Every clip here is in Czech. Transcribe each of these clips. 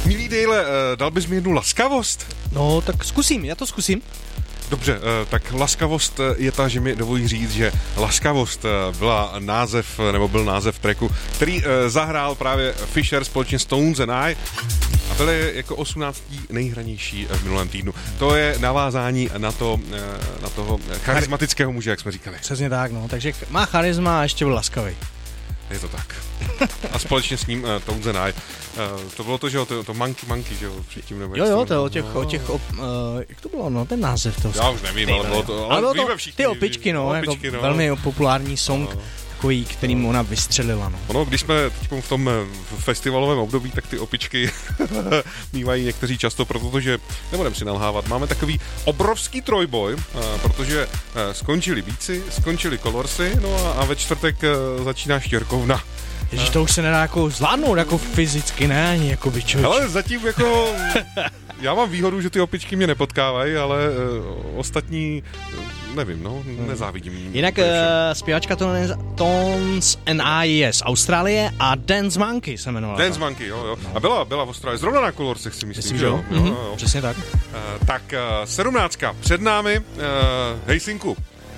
Milý Dale, dal bys mi jednu laskavost? No, tak zkusím, já to zkusím. Dobře, tak laskavost je ta, že mi dovolí říct, že laskavost byl název tracku, který zahrál právě Fisher společně Stones and I a byl je jako 18. nejhranější v minulém týdnu. To je navázání na toho charismatického muže, jak jsme říkali. Přesně tak, no, takže má charisma a ještě byl laskavý. Je to tak. A společně s ním Stones and I. To bylo to, že jo, to Monkey, že jo, předtím nebo Jo, to o těch jak to bylo, no, ten název toho. Já už nevím, ale bylo to, ale víme všichni. Ty opičky, no, opičky, jako no. velmi populární song, takový, kterým ona vystřelila, no. Ono, když jsme teď v tom festivalovém období, tak ty opičky mývají někteří často, protože, nebudem si nalhávat, máme takový obrovský trojboj, protože skončili Beatsy, skončili Colorsy, no a ve čtvrtek začíná Štěrkovna. Ježiš, to už se nedá jako zvládnout, jako fyzicky, ne, ani jako byčovič. Ale zatím jako... Já mám výhodu, že ty opičky mě nepotkávají, ale ostatní, nevím, no, nezávidím. Jinak zpěvačka Tones and I je z Austrálie a Dance Monkey se jmenovala. Dance Monkey, jo. A byla v Austrálii, zrovna na Colorsech si myslím, že jo. Jo. Přesně tak. Tak 17. před námi, hej synku.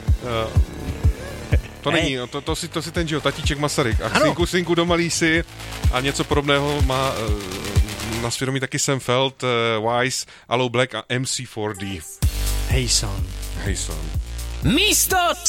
To není, to si ten, že jo, tatíček Masaryk. A synku doma lísi a něco podobného má na svědomí taky Sam Feld, Wise, Aloe Black a MC4D. Hey son. Hey son. Místo